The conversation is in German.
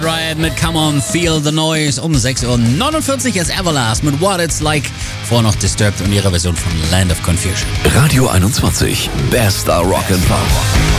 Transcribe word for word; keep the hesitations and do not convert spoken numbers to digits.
Riot mit Come On, Feel the Noise um sechs Uhr neunundvierzig ist Everlast mit What It's Like. Vor noch Disturbed und ihre Version von Land of Confusion. Radio einundzwanzig, bester Rock'n'Pop.